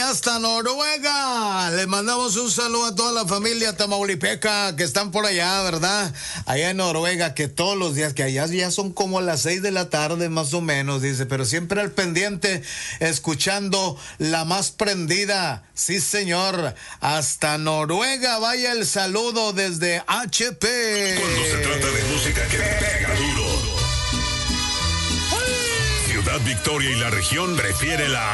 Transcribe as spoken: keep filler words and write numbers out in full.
allá hasta Noruega. Le mandamos un saludo a toda la familia tamaulipeca que están por allá, ¿verdad? Allá en Noruega, que todos los días, que allá ya son como las seis de la tarde más o menos, dice, pero siempre al pendiente, escuchando la más prendida. Sí, señor, hasta Noruega vaya el saludo desde H P. Cuando se trata de música que pega duro, Ciudad Victoria y la región prefiere la